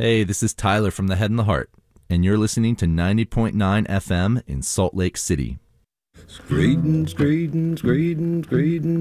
Hey, this is Tyler from The Head and the Heart, and you're listening to 90.9 FM in Salt Lake City. Greetings, greetings, greetings, greetings.